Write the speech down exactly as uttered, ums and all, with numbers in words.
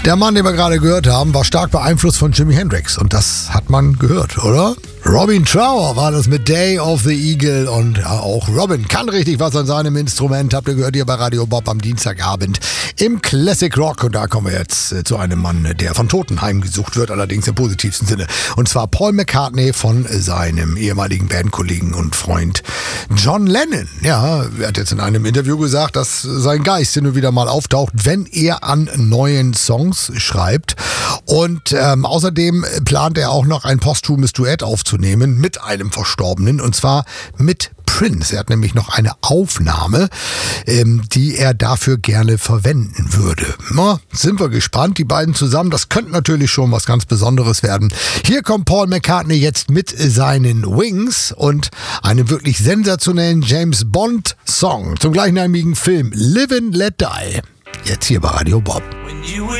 Der Mann, den wir gerade gehört haben, war stark beeinflusst von Jimi Hendrix. Und das hat man gehört, oder? Robin Trower war das mit Day of the Eagle. Und ja, auch Robin kann richtig was an seinem Instrument. Habt ihr gehört hier bei Radio Bob am Dienstagabend im Classic Rock. Und da kommen wir jetzt äh, zu einem Mann, der von Toten heimgesucht wird, allerdings im positivsten Sinne. Und zwar Paul McCartney von seinem ehemaligen Bandkollegen und Freund John Lennon. Ja, er hat jetzt in einem Interview gesagt, dass sein Geist hin und wieder mal auftaucht, wenn er an neuen Songs schreibt. Und ähm, außerdem plant er auch noch ein posthumes Duett aufzunehmen mit einem Verstorbenen, und zwar mit Prince. Er hat nämlich noch eine Aufnahme, ähm, die er dafür gerne verwenden würde. Na, sind wir gespannt, die beiden zusammen. Das könnte natürlich schon was ganz Besonderes werden. Hier kommt Paul McCartney jetzt mit seinen Wings und einem wirklich sensationellen James Bond Song zum gleichnamigen Film Live and Let Die. Jetzt hier bei Radio Bob.